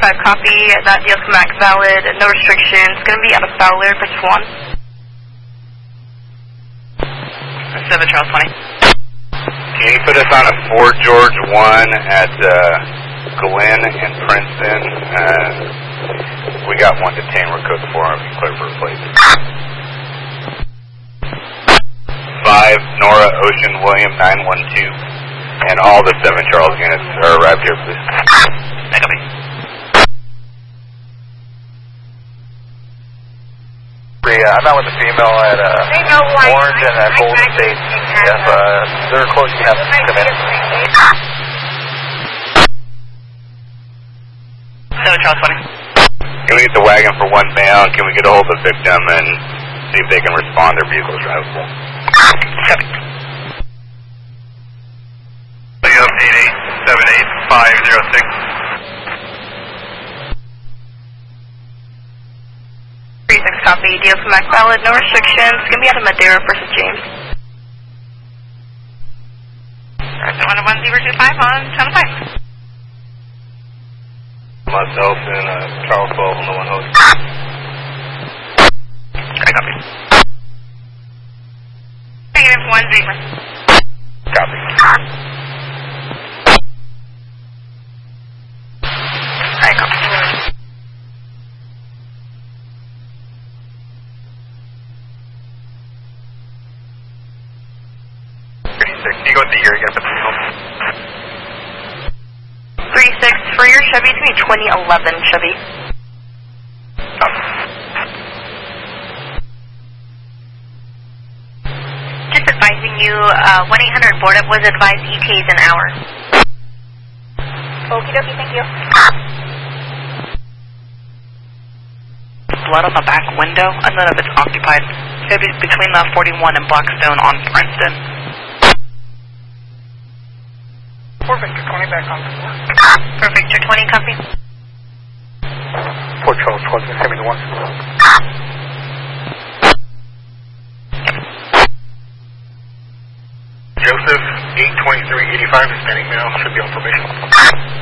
365 copy. That deal's come back valid. No restrictions. It's going to be out of Fowler, pitch 1. 7 Charles 20. Can you put us on a 4 George 1 at Glen and Princeton? We got 1 to 10. We're code 4. I'm clear for replacement. 5 Nora Ocean William 912. And all the 7 Charles units are arrived here, please. Copy. I'm out with the female at Orange and at Golden State. If they're close, you have to come in. 7 Charles 20. Can we get the wagon for 1 male? Can we get a hold of the victim and see if they can respond? Their vehicle is drivable. Copy. 8878-506. 36 copy. Deal's come back valid. No restrictions. It's going to be out of Madera versus James. 11025 on 10-5. Myself and Charles 12 on the 1 host. Copy. Negative 1 Dreamer. Copy. Alright, copy. Can you go with the year again for the female? 36 for your Chevy. It's going to be 2011 Chevy. Just advising you, 1-800 board up was advised ETA is an hour. Okie dokie, thank you. Blood on the back window. I don't know if it's occupied. It's going to be between the 41 and Blackstone on Princeton. 4 Victor 20 back on. For Victor 20, copy. 4 Charles 12, send me the 1. Joseph 82385, Hispanic male, should be on probation.